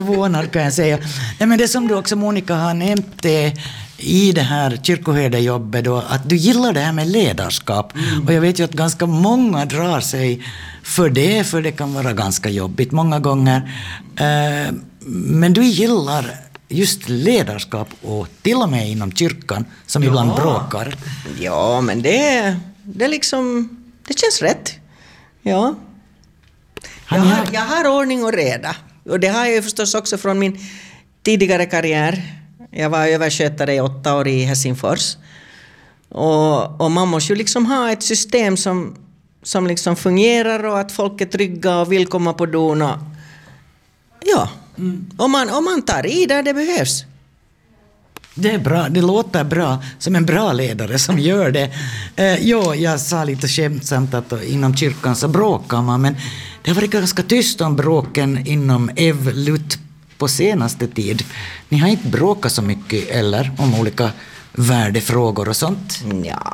förvånad kan jag säga. Nej, men det som du också, Monica, har nämnt i det här kyrkoherdejobbet då, att du gillar det här med ledarskap. Och jag vet ju att ganska många drar sig för det kan vara ganska jobbigt många gånger. Men du gillar just ledarskap och till och med inom kyrkan som ibland bråkar. Ja, men det liksom, det känns rätt. Ja. Jag har ordning och reda. Och det har jag ju förstås också från min tidigare karriär. Jag var överskötare i 8 år i Helsingfors. Och man måste ju liksom ha ett system som liksom fungerar och att folk är trygga och vill komma på don. Och, ja, om man tar i där det behövs. Det är bra, det låter bra som en bra ledare som gör det. Jag sa lite skämtsamt att inom kyrkan så bråkar man, men det har varit ganska tyst om bråken inom Evlut på senaste tid. Ni har inte bråkat så mycket eller om olika värdefrågor och sånt?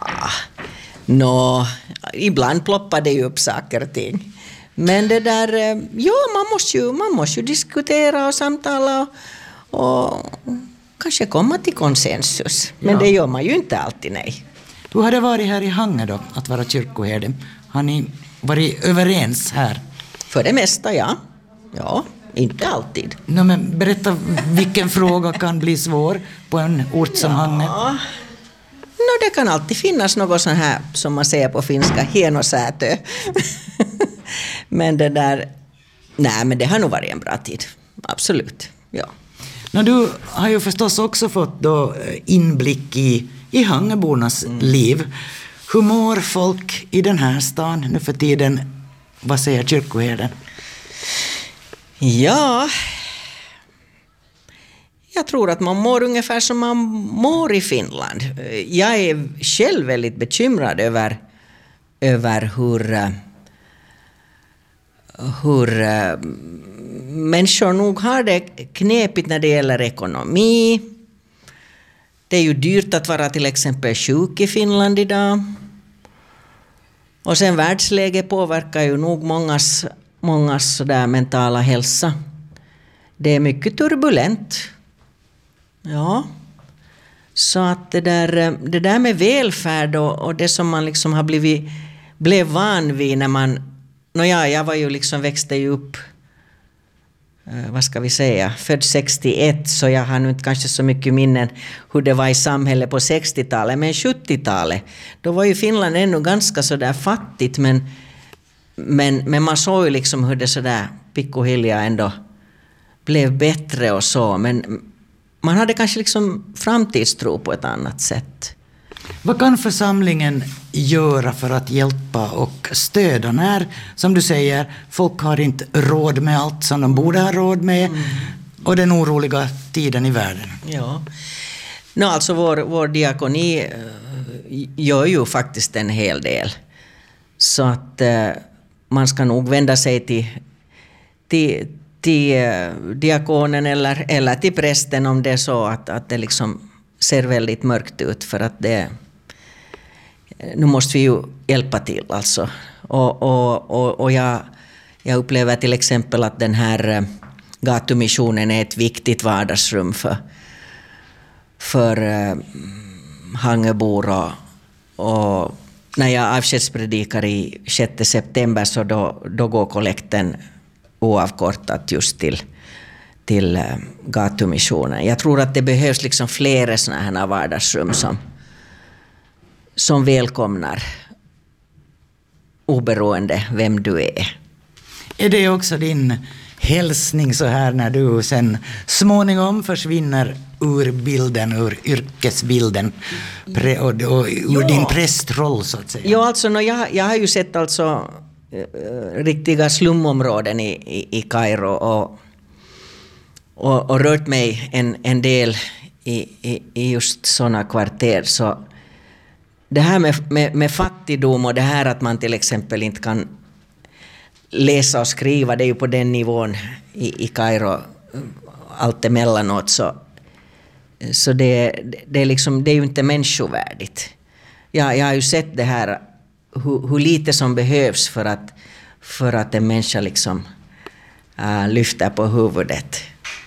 Ja, ibland ploppar det ju upp saker och ting. Men det där, ja, man måste ju diskutera och samtala och kanske komma till konsensus. Men det gör man ju inte alltid, nej. Hur har det varit här i Hangö då, att vara kyrkoherde? Har ni varit överens här? För det mesta, ja. Ja, inte alltid. Men berätta, vilken fråga kan bli svår på en ort som Hangö? Det kan alltid finnas något sån här, som man säger på finska, hienosäätö. Men det där, nej, men det har nog varit en bra tid. Absolut, ja. Du har ju förstås också fått då inblick i Hangöbornas liv. Hur mår folk i den här stan nu för tiden? Vad säger kyrkoherden? Ja, jag tror att man mår ungefär som man mår i Finland. Jag är själv väldigt bekymrad över hur människor nog har det knepigt när det gäller ekonomi. Det är ju dyrt att vara till exempel sjuk i Finland idag. Och sen världsläget påverkar ju nog mångas sådär mentala hälsa. Det är mycket turbulent. Ja. Så att det där med välfärd och det som man liksom har blev van vid när man... jag var ju liksom, växte ju upp, vad ska vi säga, född 61, så jag har nu inte kanske så mycket minnen hur det var i samhället på 60-talet, men 70-talet, då var ju Finland ännu ganska sådär fattigt, men man såg ju liksom hur det sådär pikkuhilja ändå blev bättre och så, men man hade kanske liksom framtidstro på ett annat sätt. Vad kan församlingen göra för att hjälpa och stödja när, som du säger, folk har inte råd med allt som de borde ha råd med och den oroliga tiden i världen? Ja, alltså vår diakoni gör ju faktiskt en hel del. Så att man ska nog vända sig till diakonen eller till prästen om det är så att det liksom ser väldigt mörkt ut, för att nu måste vi ju hjälpa till alltså. Och jag upplever till exempel att den här gatumissionen är ett viktigt vardagsrum för Hangöbor och när jag avskedspredikar i 6 september så då går kollekten oavkortat just till gatumissionen. Jag tror att det behövs liksom flera såna här vardagsrum som välkomnar oberoende vem du är. Är det också din hälsning så här när du sen småningom försvinner ur bilden, ur yrkesbilden och ur din prästroll så att säga? Ja, alltså jag har ju sett alltså riktiga slumområden i Kairo och rört mig en del i just sådana kvarter. Så det här med fattigdom och det här att man till exempel inte kan läsa och skriva, det är ju på den nivån i Kairo allt emellanåt, så det är liksom, det är ju inte människovärdigt. Jag har ju sett det här hur lite som behövs för att en människa liksom lyfter på huvudet.